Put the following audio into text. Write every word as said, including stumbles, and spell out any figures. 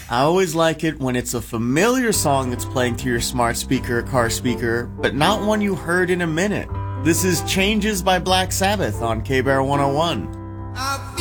I always like it when it's a familiar song that's playing through your smart speaker or car speaker, but not one you heard in a minute. This is Changes by Black Sabbath on K-Bear one oh one.